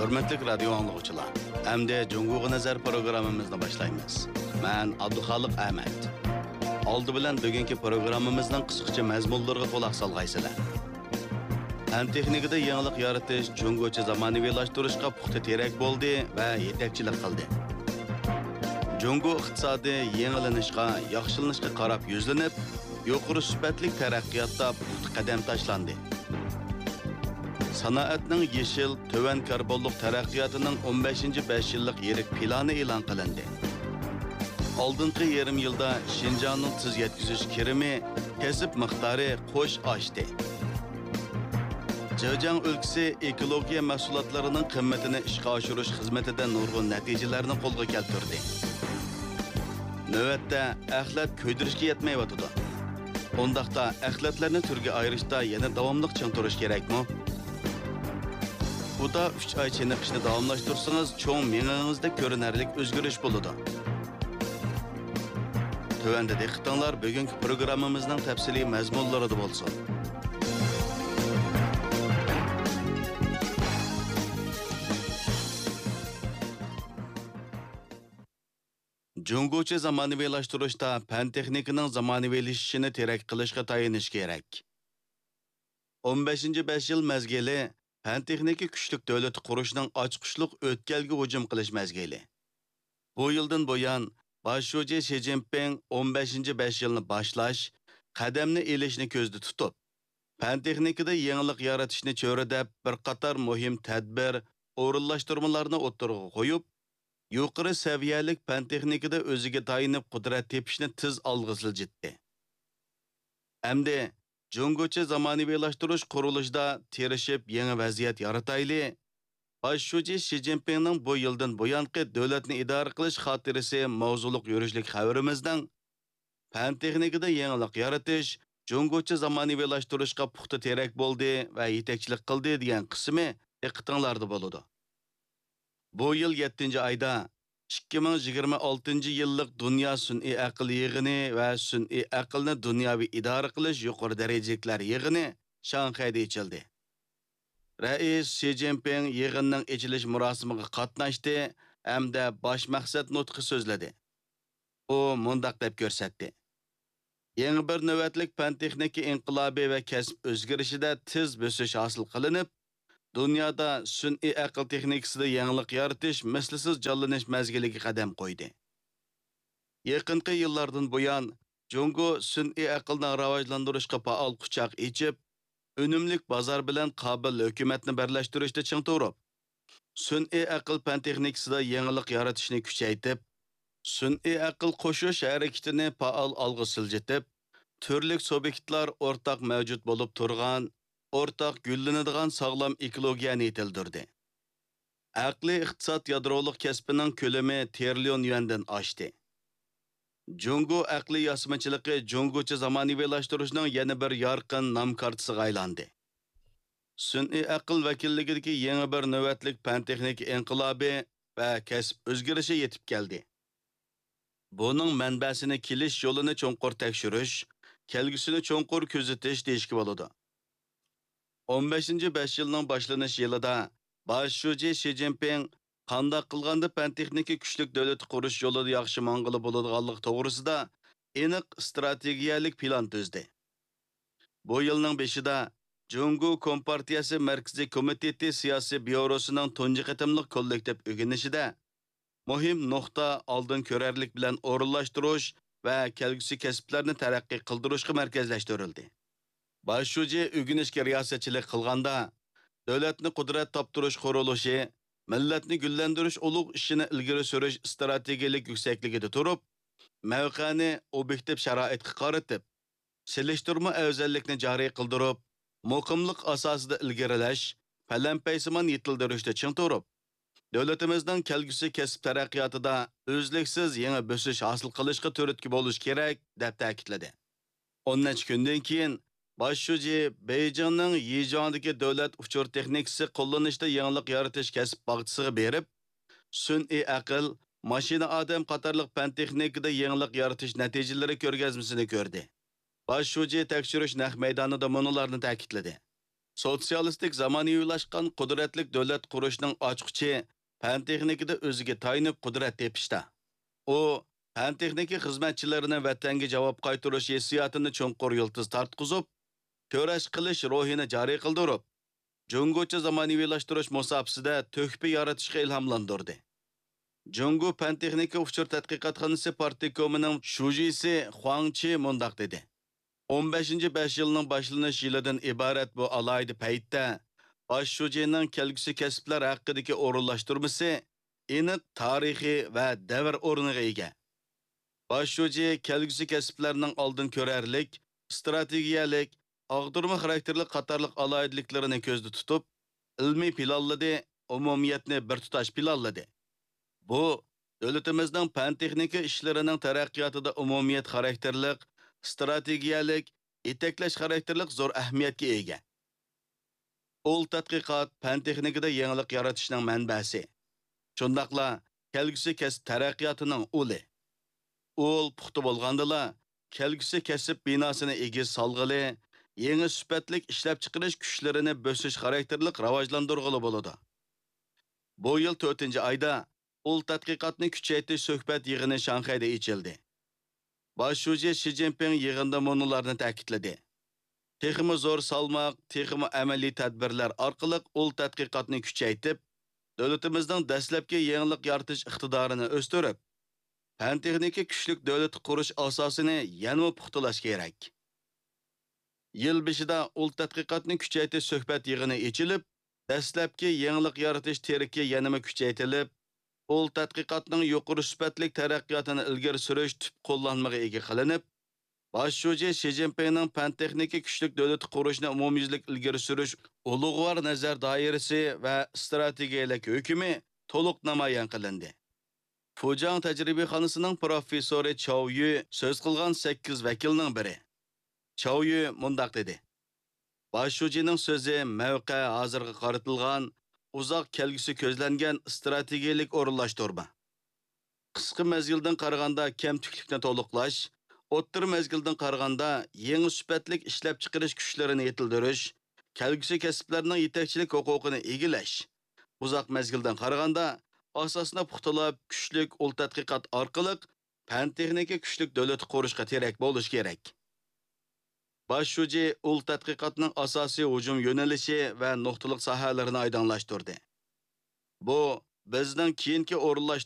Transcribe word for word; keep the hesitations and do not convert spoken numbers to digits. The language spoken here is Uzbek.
Hürmetlik radyo anlıqçılar. Hem Cunguğu Nazar programımızda başlayımız. Ben Abduxaliq Ahmet. Aldı bilen bugünkü programımızdan kısıkça mezmullarına kulak salgaysılar. Hem texnikada yangilik yaratish Cungucha zamonaviylashtırishga puxta terak bo'ldi va yetakchilik qildi. Jungo iqtisodi yangilanishga, yaxshilanishga qarab yuzlanib, yuqori sifatli taraqqiyotda puxta qadam tashlandi. Sanoatning yeshil, to'van karbonlik taraqqiyotining o'n beshinchi besh yillik yirik plani e'lon qilindi. Oldingi yarim yilda Xinjiangning tez yetkazish kirimi, kasb miqdori qo'sh oshdi. Zhejiang ülkesi ekologiya mahsulotlarının qimmatini ishga oshirish xizmatida nurg'un natijalarni qo'lga keltirdi. Navbatda axlat ko'ydirishga yetmayotdi. Ondaqda axlatlarni turga ayirishda yana davomli ching turish kerakmi? Bu da uch oy chiniqishni davomlashtirsangiz, cho'ng mengingizda ko'rinarli o'zgarish bo'ladi. Tövanda diqqatinglar bugungi programmamizning tafsiliy mazmunlarida bo'lsin. Jungucha zamonaviylashtırishda fan texnikaning zamonaviylashishini terak qilishga tayinish kerak. o'n beshinchi besh yil mezgili fan texnika kuchlik davlat qurishning ochqishliq o'tkalga hujum qilish mezgili. Bu yildan buyon Boshchi Xi Jinping o'n beshinchi besh yilni boshlash, qadamni elishni ko'zda tutib, fan texnikada yangilik yaratishni cho'ridab bir qator muhim tadbir, o'rinlashtirmalarni o'tirg'a qo'yib, yuqori saviyalik fan texnikada o'ziga tayinib qudrat tepishni tiz olg'a siljitdi. Hamda Jungucha zamonaviylashtirish qurilishida tirishib yangi vaziyat yaratayli. Boshchi Xi Jinpingning bu yildan buyongi davlatni idora qilish xotirasi mavzuliq yurishlik xabarimizdan fan texnikada yangilik yaratish, Jungucha zamonaviylashtırishga puxta terak bo'ldi va yetakchilik qildi degan qismi diqqatinglarda bo'ladi. Bu yil yettinchi oyda ikki ming yigirma oltinchi yillik Dunyo sun'iy aql yig'ini va sun'iy aqlni dunyoviy idora qilish yuqori darajaliklar yig'ini Shanxayda ochildi. Rais Xi Jinping yig'inning ochilish murosimiga qatnashdi hamda bosh maqsad nutqi so'zladi. U mundaq deb ko'rsatdi: Yangi bir navbatlik fan texnika inqilobi va kasb o'zgarishida tiz bosish hosil qilinib, dunyoda sun'iy aql texnikasida yangilik yaratish mislsiz jonlanish mazgiliga qadam qo'ydi. Yaqinqi yillardan buyon Jungo sun'iy aqlni rivojlantirishga faol quchoq ochib, unumlik bozor bilan qobil hukumatni birlashtirishda ching turib, sun'iy aql fan texnikasida yangilik yaratishni kuchaytirib, sun'iy aql qo'shish harakatini faol olg'a siljitib, turli subyektlar o'rtaq mavjud bo'lib turgan o'rtaq gullanadigan sog'lom ekologiyani yetildirdi. Aqliy iqtisod yadrolik kasbining ko'lami trillion yuandan oshdi. Jungo aqliy yosmachilig'i Jungucha zamonaviylashtirishning yana bir yorqin nom kartasiga aylandi. Sun'iy aql vakilligidagi yangi bir navbatlik fan texnika inqilobi va kasb o'zgarishi yetib keldi. Buning manbasini kelish yo'lini cho'nqur tekshirish, kelgusini cho'nqur kuzatish deyishga bo'ladi. o'n beshinchi besh yilning boshlanish yilida Boshchi Xi Jinping qanday qilganda fan texnika kuchlik davlat qurish yo'lida yaxshi mang'ili bo'ladiganlik to'g'risida aniq strategiyalik plan tuzdi. Bu yilning beshida Jungo Kompartiyasi Markaziy komiteti siyosiy byurosining tunji qatimliq kollektiv o'ginishida muhim nuqta oldin ko'rarlik bilan o'rinlashtirish va kelgusi kasblarni taraqqiy qildirishga markazlashtirildi. Boshchi o'ginishga riyosatchilik qilganda davlatni qudrat toptirish qurilishi, millatni gullantirish ulug' ishini ilgari surish strategiyalik yuksakligida turib, mavqani obyektiv sharoitga qaratib, selishtirma afzallikni joriy qildirib, muqimlik asosida ilgarilash, falanpaysimon yetildirishda ching turib, davlatimizning kelgusi kasb taraqqiyotida o'zliksiz yangi bosish hosil qilishga turtki bo'lish kerak deb ta'kidladi. o'n necha kundan keyin Boshchi Beijingning Yizhuangdagi davlat uchur texnikasi qo'llanishda yangilik yaratish kasb bog'chisiga berib, sun'iy aql, mashina odam qatorliq fan texnikada yangilik yaratish natijalari ko'rgazmasini ko'rdi. Boshchi tekshirish naq maydonida monolarni ta'kidladi. Sotsialistik zamonaviylashgan qudratli davlat qurishning ochqichi fan texnikada o'ziga tayinib qudrat tepishda. U fan texnika xizmatchilarini vatanga javob qaytarish hissiyotini cho'nqur yiltiz tartqizib, ko'rash qilish ruhini joriy qildirib, Jungocha zamonaviylashtirish musofasida to'hfa yaratishga ilhomlantirdi. Jungo fan texnika uchur tadqiqotxonasi partikomining shujisi Huangchi mundaq dedi. o'n beshinchi besh yilning boshlanish yilidan iborat bu alayda paytda bosh shujining kelgusi kasblar haqidagi o'rinlashtirmasi aniq tarixiy va davr o'rniga ega. Bosh shuji kelgusi kasblarning oldin ko'rarlik, strategiyalik, og'dirma xarakterli qatorliq alaydiliklarni ko'zda tutib, ilmiy planladi, umumiyatni bir tutash planladi. Bu davlatimizning fan texnika ishlarining taraqqiyotida umumiyat xarakterlik, strategiyalik, etaklash xarakterlik zo'r ahamiyatga ega. Ul tadqiqot fan texnikada yangilik yaratishning manbasi. Shundaqla kelgusi kasb taraqqiyotining uli. Ul puxta bo'lgandila, kelgusi kasb binosini egiz solg'ili, yangi sifatlik ishlab chiqarish kuchlarini bo'sish xarakterlik rivojlantirg'ili bo'ladi. Bu yil to'rtinchi oyda ul tadqiqotni kuchaytirish suhbat yig'ini Shanxayda ochildi. Bosh shuji Xi Jinping yig'inda monolarni ta'kidladi. Texmi zo'r salmoq, texmi amaliy tadbirlar orqali ul tadqiqotni kuchaytirib, davlatimizning dastlabki yangilik yaratish iqtidorini o'stirib, fan texnika kuchlik davlat qurish asosini yanada puxtalash kerak. Yil beshida ul tadqiqotni kuchaytirish suhbat yig'ini ochilib, dastlabki yangilik yaratish teriki yanada kuchaytirilib, ul tadqiqotning yuqori sifatli taraqqiyotini ilgari surish tip qo'llanmaga ega qilinib, bosh shuji Xi Jinpingning fan texnika kuchlik davlat qurishni umumyuzlik ilgari surish ulug'vor nazar doirasi va strategiyalik hukmi to'liq namoyon qilindi. Fujang tajribaxonasining professori Chao Yu so'z qilgan sakkiz vakilning biri. Chao Yu mundaq dedi. Bosh shujining so'zi mavqe hozirga qaratilgan uzoq kelgusi ko'zlangan strategiyalik o'rinlashtirma. Qisqa mezgildan qaraganda kamtuklikni to'liqlash, o'ttir mezgildan qaraganda yangi sifatlik ishlab chiqarish kuchlarini yetildirish, kelgusi kasblarning yetakchilik huquqini egilash, uzoq mezgildan qaraganda asosini puxtalab kuchlik ul tadqiqot orqali fan texnika kuchlik davlat qurishga terak bo'lish kerak. Bosh shuji ul tadqiqotning asosiy hujum yo'nalishi va nuqtaliq sohalarini oydinlashtirdi. Bu bizning keyingi o'rinlash